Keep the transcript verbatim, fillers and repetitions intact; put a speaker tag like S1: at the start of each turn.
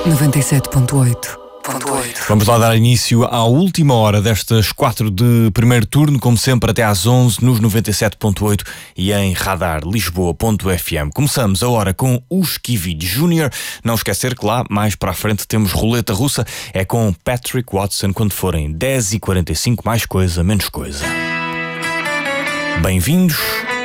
S1: noventa e sete ponto oito.
S2: Vamos lá dar início à última hora destas quatro de primeiro turno, como sempre até às onze nos noventa e sete ponto oito e em radar lisboa ponto f m. Começamos a hora com os Kivid Júnior. Não esquecer que lá, mais para a frente, temos roleta russa. É com Patrick Watson quando forem dez e quarenta e cinco, mais coisa, menos coisa. Bem-vindos